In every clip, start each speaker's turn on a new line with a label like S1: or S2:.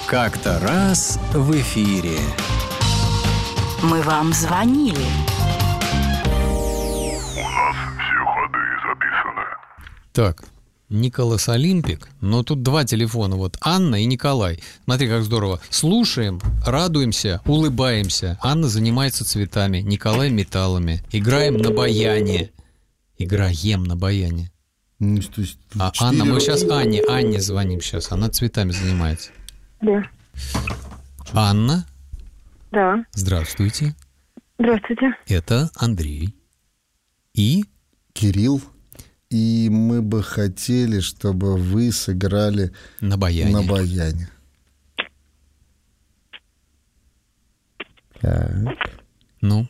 S1: Как-то раз в эфире.
S2: Мы вам звонили.
S3: У нас все ходы записаны.
S4: Так, Николас Олимпик, но тут два телефона, вот Анна и Николай. Смотри, как здорово. Слушаем, радуемся, улыбаемся. Анна занимается цветами, Николай металлами. Играем на баяне. Играем на баяне.
S5: Ну, то есть
S4: А
S5: 4
S4: Анна, мы сейчас Анне звоним сейчас. Она цветами занимается.
S6: Да.
S4: Анна,
S6: Да.
S4: здравствуйте.
S6: Здравствуйте.
S4: Это Андрей. И
S5: Кирилл. И мы бы хотели, чтобы вы сыграли
S4: на баяне.
S5: на баяне. Так.
S4: Ну,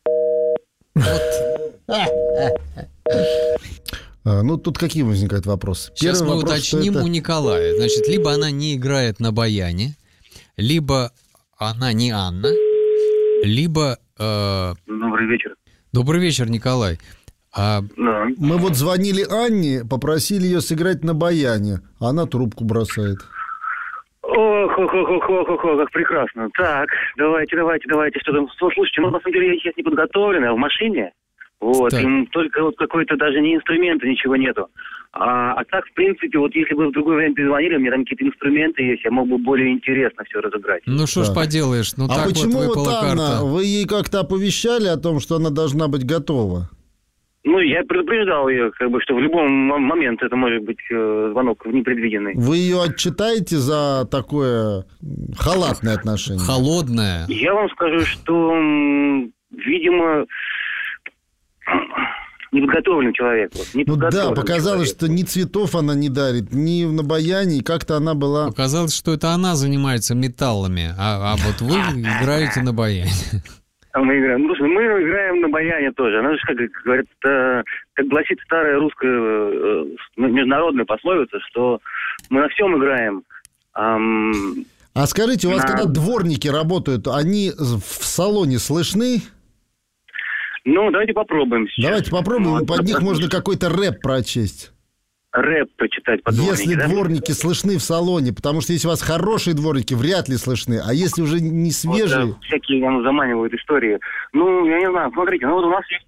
S5: Ну, тут какие возникают вопросы?
S4: сейчас
S5: Первый
S4: мы
S5: вопрос, что
S4: уточним
S5: это-
S4: у Николая. Значит, либо она не играет на баяне, либо она не Анна, либо...
S7: Добрый вечер.
S4: Добрый вечер, Николай. А
S7: Да.
S5: Мы вот звонили Анне, попросили ее сыграть на баяне. А она трубку бросает.
S7: Ох, как прекрасно. Так, давайте, что там. Слушайте, на самом деле я сейчас не подготовлен, я в машине. Вот,
S4: Так.
S7: и только вот какой-то даже не инструмента, ничего нету. А так, в принципе, вот если бы в другое время перезвонили, у меня там какие-то инструменты есть, я мог бы более интересно все разыграть.
S4: ну что ж
S5: Да.
S4: поделаешь, ну
S5: А
S4: так
S5: почему
S4: вот
S5: вот
S4: выпала
S5: Анна,
S4: карта.
S5: вы ей как-то оповещали о том, что она должна быть готова?
S7: Ну, я предупреждал ее, как бы, что в любом момент это может быть звонок непредвиденный.
S5: Вы ее отчитаете за такое халатное отношение?
S4: Холодная.
S7: Я вам скажу, что, видимо, неподготовленный человек. Вот,
S5: Ну да,
S7: неподготовленный
S5: показалось,
S7: человек.
S5: что ни цветов она не дарит, ни на баяне, и как-то она была...
S4: Показалось, что это она занимается металлами, а вот вы играете на баяне.
S7: А мы играем. Ну, слушай, мы играем на баяне тоже. Она же, как говорят, как гласит старая русская международная пословица, что мы на всем играем.
S5: А скажите, у вас
S7: Да.
S5: когда дворники работают, они в салоне слышны?
S7: Ну, давайте попробуем сейчас.
S5: Давайте попробуем,
S7: Вот.
S5: под них можно какой-то рэп прочесть.
S7: Рэп почитать по
S5: Если
S7: да?
S5: дворники слышны в салоне, потому что если у вас хорошие дворники, вряд ли слышны, а если уже не
S7: Вот,
S5: свежие...
S7: да, всякие вам заманивают истории. Ну, я не знаю, смотрите, ну вот у нас есть...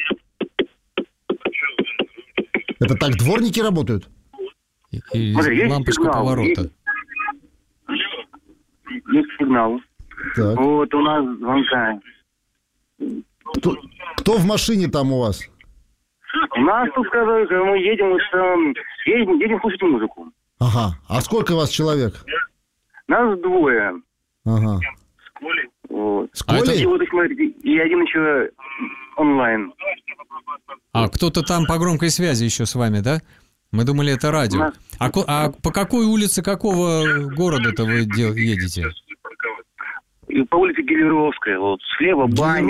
S5: Это так дворники работают?
S4: И
S7: Смотри, есть
S4: лампочка
S7: сигнал,
S4: поворота.
S7: Есть сигнал.
S5: Так.
S7: Вот у нас звонка.
S5: Кто в машине там у вас?
S7: У нас тут, сказали, мы едем, едем слушать музыку.
S5: Ага. А сколько вас человек?
S7: Нас двое.
S5: Ага.
S7: Вот.
S5: С Колей?
S7: И вот, смотрите, и один еще онлайн.
S4: А кто-то там по громкой связи еще с вами, да? Мы думали, это радио. А по какой улице какого города-то вы едете?
S7: И по улице Гелеровская, вот слева баня.